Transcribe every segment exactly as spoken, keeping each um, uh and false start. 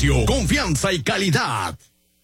precio, confianza y calidad.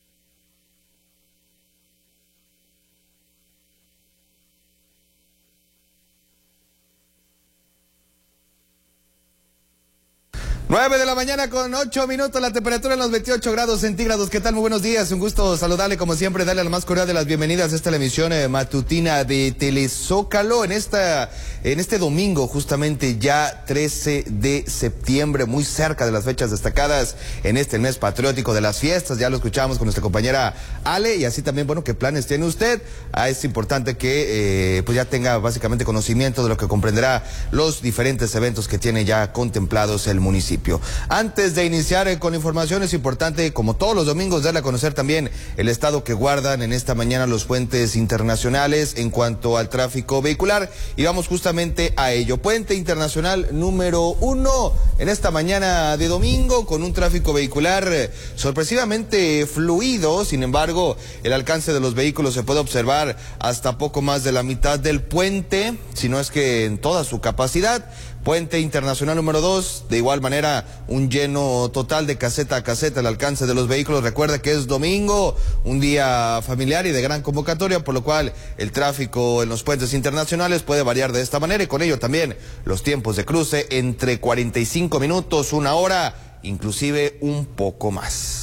nueve de la mañana con ocho minutos, la temperatura en los veintiocho grados centígrados. ¿Qué tal? Muy buenos días, un gusto saludarle como siempre, darle la más cordial de las bienvenidas a esta la emisión eh, matutina de Telezócalo en esta, en este domingo, justamente ya trece de septiembre, muy cerca de las fechas destacadas en este mes patriótico de las fiestas. Ya lo escuchamos con nuestra compañera Ale, y así también, bueno, ¿qué planes tiene usted? Ah, es importante que eh, pues ya tenga básicamente conocimiento de lo que comprenderá los diferentes eventos que tiene ya contemplados el municipio. Antes de iniciar eh, con información, es importante, como todos los domingos, darle a conocer también el estado que guardan en esta mañana los puentes internacionales en cuanto al tráfico vehicular, y vamos justamente a ello. Puente internacional número uno en esta mañana de domingo, con un tráfico vehicular eh, sorpresivamente fluido. Sin embargo, el alcance de los vehículos se puede observar hasta poco más de la mitad del puente, si no es que en toda su capacidad. Puente internacional número dos, de igual manera, un lleno total de caseta a caseta al alcance de los vehículos. Recuerda que es domingo, un día familiar y de gran convocatoria, por lo cual el tráfico en los puentes internacionales puede variar de esta manera, y con ello también los tiempos de cruce entre cuarenta y cinco minutos, una hora, inclusive un poco más.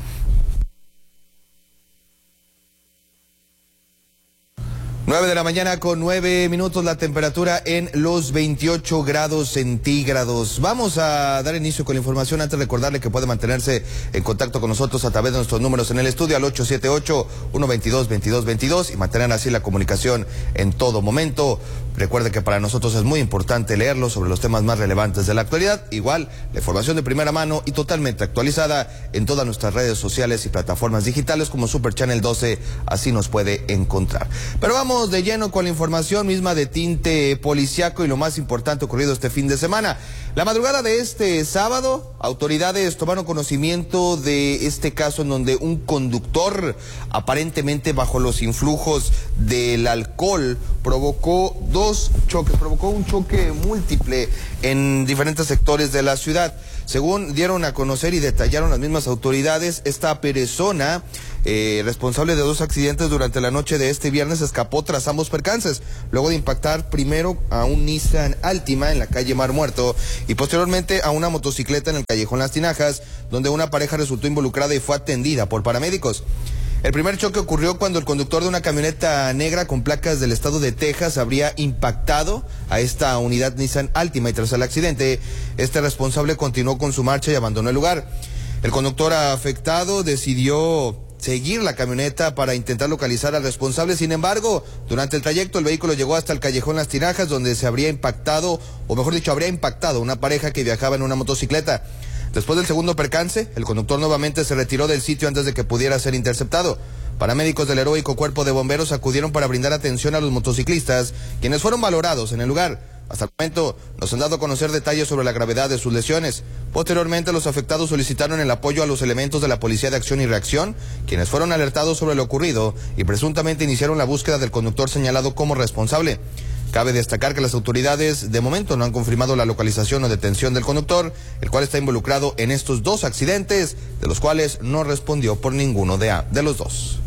nueve de la mañana con nueve minutos, la temperatura en los veintiocho grados centígrados. Vamos a dar inicio con la información. Antes, recordarle que puede mantenerse en contacto con nosotros a través de nuestros números en el estudio al ocho siete ocho, uno dos dos, dos dos dos dos y mantener así la comunicación en todo momento. Recuerde que para nosotros es muy importante leerlo sobre los temas más relevantes de la actualidad. Igual, la información de primera mano y totalmente actualizada en todas nuestras redes sociales y plataformas digitales como Super Channel doce, así nos puede encontrar. Pero vamos de lleno con la información misma de tinte policiaco y lo más importante ocurrido este fin de semana. La madrugada de este sábado, autoridades tomaron conocimiento de este caso en donde un conductor, aparentemente bajo los influjos del alcohol, provocó dos choques, provocó un choque múltiple en diferentes sectores de la ciudad. Según dieron a conocer y detallaron las mismas autoridades, esta persona eh, responsable de dos accidentes durante la noche de este viernes escapó tras ambos percances, luego de impactar primero a un Nissan Altima en la calle Mar Muerto y posteriormente a una motocicleta en el callejón Las Tinajas, donde una pareja resultó involucrada y fue atendida por paramédicos. El primer choque ocurrió cuando el conductor de una camioneta negra con placas del estado de Texas habría impactado a esta unidad Nissan Altima, y tras el accidente, este responsable continuó con su marcha y abandonó el lugar. El conductor afectado decidió seguir la camioneta para intentar localizar al responsable. Sin embargo, durante el trayecto el vehículo llegó hasta el callejón Las Tinajas, donde se habría impactado, o mejor dicho, habría impactado una pareja que viajaba en una motocicleta. Después del segundo percance, el conductor nuevamente se retiró del sitio antes de que pudiera ser interceptado. Paramédicos del heroico cuerpo de bomberos acudieron para brindar atención a los motociclistas, quienes fueron valorados en el lugar. Hasta el momento nos han dado a conocer detalles sobre la gravedad de sus lesiones. Posteriormente, los afectados solicitaron el apoyo a los elementos de la Policía de Acción y Reacción, quienes fueron alertados sobre lo ocurrido y presuntamente iniciaron la búsqueda del conductor señalado como responsable. Cabe destacar que las autoridades de momento no han confirmado la localización o detención del conductor, el cual está involucrado en estos dos accidentes, de los cuales no respondió por ninguno de, a, de los dos.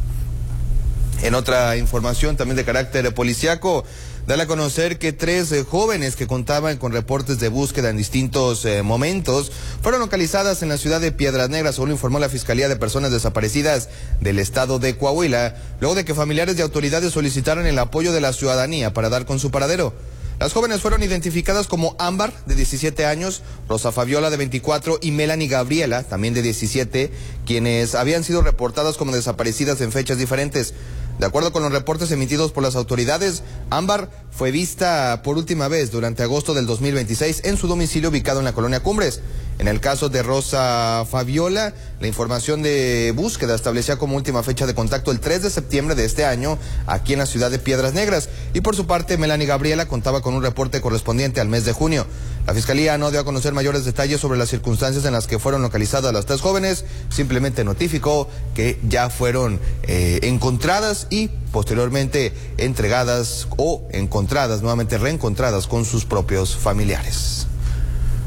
En otra información también de carácter policiaco, dale a conocer que tres eh, jóvenes que contaban con reportes de búsqueda en distintos eh, momentos fueron localizadas en la ciudad de Piedras Negras, según informó la Fiscalía de Personas Desaparecidas del estado de Coahuila, luego de que familiares y autoridades solicitaron el apoyo de la ciudadanía para dar con su paradero. Las jóvenes fueron identificadas como Ámbar, de diecisiete años, Rosa Fabiola, de veinticuatro, y Melanie Gabriela, también de diecisiete, quienes habían sido reportadas como desaparecidas en fechas diferentes. De acuerdo con los reportes emitidos por las autoridades, Ámbar fue vista por última vez durante agosto del dos mil veintiséis en su domicilio ubicado en la colonia Cumbres. En el caso de Rosa Fabiola, la información de búsqueda establecía como última fecha de contacto el tres de septiembre de este año aquí en la ciudad de Piedras Negras, y por su parte Melanie Gabriela contaba con un reporte correspondiente al mes de junio. La Fiscalía no dio a conocer mayores detalles sobre las circunstancias en las que fueron localizadas las tres jóvenes, simplemente notificó que ya fueron eh, encontradas y posteriormente entregadas o encontradas, nuevamente reencontradas con sus propios familiares.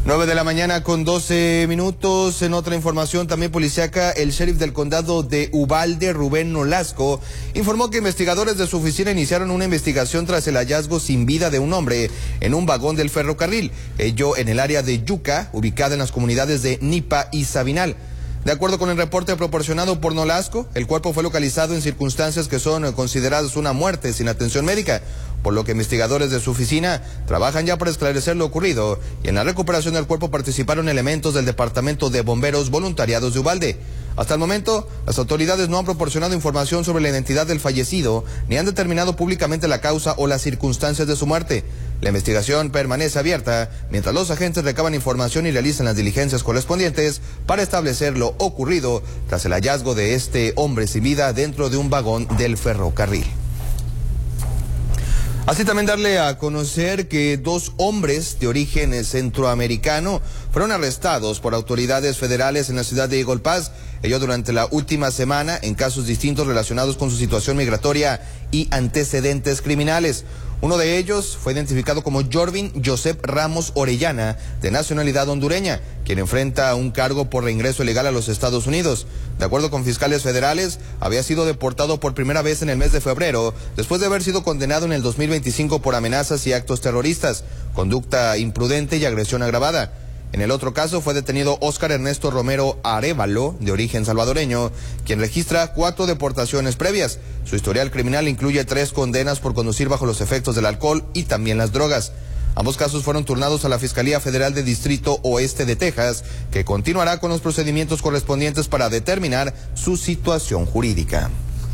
nueve de la mañana con doce minutos. En otra información también policíaca, el sheriff del condado de Uvalde, Rubén Nolasco, informó que investigadores de su oficina iniciaron una investigación tras el hallazgo sin vida de un hombre en un vagón del ferrocarril, ello en el área de Yucca, ubicada en las comunidades de Nipa y Sabinal. De acuerdo con el reporte proporcionado por Nolasco, el cuerpo fue localizado en circunstancias que son consideradas una muerte sin atención médica, por lo que investigadores de su oficina trabajan ya para esclarecer lo ocurrido, y en la recuperación del cuerpo participaron elementos del Departamento de Bomberos Voluntariados de Uvalde. Hasta el momento, las autoridades no han proporcionado información sobre la identidad del fallecido, ni han determinado públicamente la causa o las circunstancias de su muerte. La investigación permanece abierta mientras los agentes recaban información y realizan las diligencias correspondientes para establecer lo ocurrido tras el hallazgo de este hombre sin vida dentro de un vagón del ferrocarril. Así también darle a conocer que dos hombres de origen centroamericano fueron arrestados por autoridades federales en la ciudad de Eagle Pass, ello durante la última semana en casos distintos relacionados con su situación migratoria y antecedentes criminales. Uno de ellos fue identificado como Jorvin Joseph Ramos Orellana, de nacionalidad hondureña, quien enfrenta un cargo por reingreso ilegal a los Estados Unidos. De acuerdo con fiscales federales, había sido deportado por primera vez en el mes de febrero, después de haber sido condenado en el dos mil veinticinco por amenazas y actos terroristas, conducta imprudente y agresión agravada. En el otro caso fue detenido Óscar Ernesto Romero Arévalo, de origen salvadoreño, quien registra cuatro deportaciones previas. Su historial criminal incluye tres condenas por conducir bajo los efectos del alcohol y también las drogas. Ambos casos fueron turnados a la Fiscalía Federal de Distrito Oeste de Texas, que continuará con los procedimientos correspondientes para determinar su situación jurídica.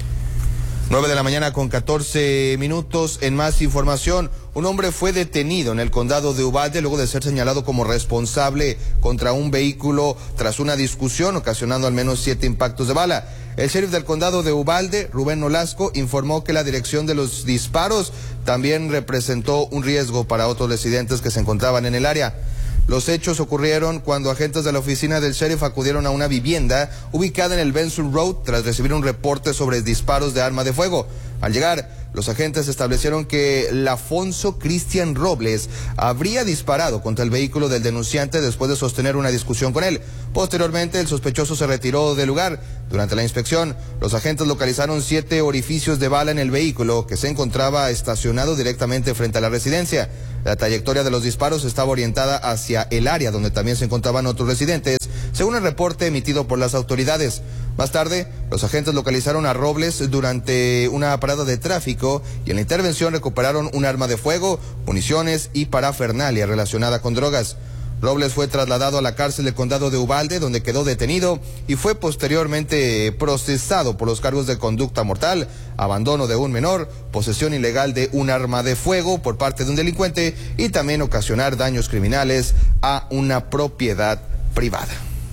nueve de la mañana con catorce minutos. En más información, un hombre fue detenido en el condado de Uvalde luego de ser señalado como responsable contra un vehículo tras una discusión ocasionando al menos siete impactos de bala. El sheriff del condado de Uvalde, Rubén Nolasco, informó que la dirección de los disparos también representó un riesgo para otros residentes que se encontraban en el área. Los hechos ocurrieron cuando agentes de la oficina del sheriff acudieron a una vivienda ubicada en el Benson Road tras recibir un reporte sobre disparos de arma de fuego. Al llegar, los agentes establecieron que Lafonso Cristian Robles habría disparado contra el vehículo del denunciante después de sostener una discusión con él. Posteriormente, el sospechoso se retiró del lugar. Durante la inspección, los agentes localizaron siete orificios de bala en el vehículo que se encontraba estacionado directamente frente a la residencia. La trayectoria de los disparos estaba orientada hacia el área donde también se encontraban otros residentes, según el reporte emitido por las autoridades. Más tarde, los agentes localizaron a Robles durante una parada de tráfico y en la intervención recuperaron un arma de fuego, municiones y parafernalia relacionada con drogas. Robles fue trasladado a la cárcel del condado de Uvalde, donde quedó detenido y fue posteriormente procesado por los cargos de conducta mortal, abandono de un menor, posesión ilegal de un arma de fuego por parte de un delincuente y también ocasionar daños criminales a una propiedad privada.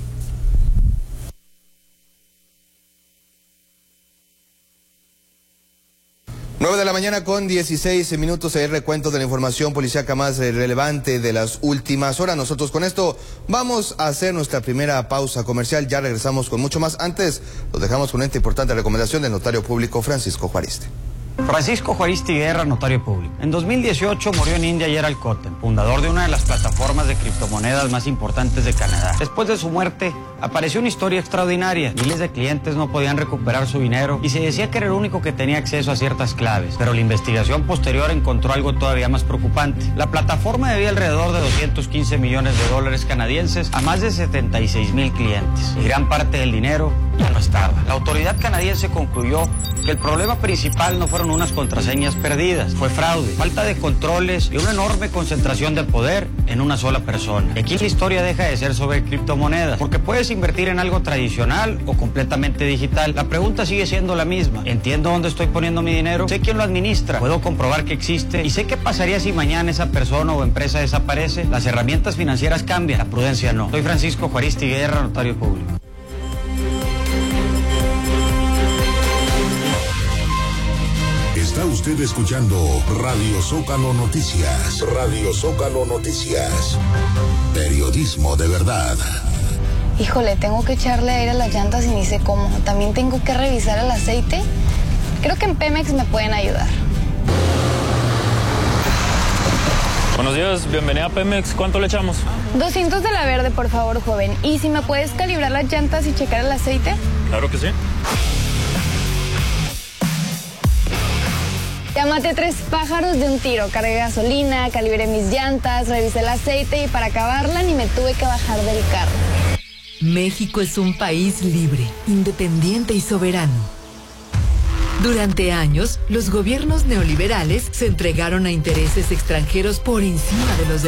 nueve de la mañana con dieciséis minutos, el recuento de la información policíaca más relevante de las últimas horas. Nosotros con esto vamos a hacer nuestra primera pausa comercial. Ya regresamos con mucho más. Antes, los dejamos con esta importante recomendación del notario público Francisco Juariste. Francisco Juariste Guerra, notario público. En dos mil dieciocho murió en India Gerald Cotten, fundador de una de las plataformas de criptomonedas más importantes de Canadá. Después de su muerte, apareció una historia extraordinaria. Miles de clientes no podían recuperar su dinero y se decía que era el único que tenía acceso a ciertas claves. Pero la investigación posterior encontró algo todavía más preocupante. La plataforma debía alrededor de doscientos quince millones de dólares canadienses a más de setenta y seis mil clientes. Y gran parte del dinero ya no estaba. La autoridad canadiense concluyó que el problema principal no fueron unas contraseñas perdidas, fue fraude, falta de controles y una enorme concentración de poder en una sola persona. Aquí la historia deja de ser sobre criptomonedas, porque puedes invertir en algo tradicional o completamente digital. La pregunta sigue siendo la misma. ¿Entiendo dónde estoy poniendo mi dinero? ¿Sé quién lo administra? ¿Puedo comprobar que existe? ¿Y sé qué pasaría si mañana esa persona o empresa desaparece? Las herramientas financieras cambian, la prudencia no. Soy Francisco Juariste Guerra, notario público. Está usted escuchando Radio Zócalo Noticias. Radio Zócalo Noticias. Periodismo de verdad. Híjole, tengo que echarle aire a las llantas y ni sé cómo. También tengo que revisar el aceite. Creo que en Pemex me pueden ayudar. Buenos días, bienvenida a Pemex. ¿Cuánto le echamos? doscientos de la verde, por favor, joven. ¿Y si me puedes calibrar las llantas y checar el aceite? Claro que sí. Ya maté tres pájaros de un tiro. Cargué gasolina, calibré mis llantas, revisé el aceite y para acabarla ni me tuve que bajar del carro. México es un país libre, independiente y soberano. Durante años, los gobiernos neoliberales se entregaron a intereses extranjeros por encima de los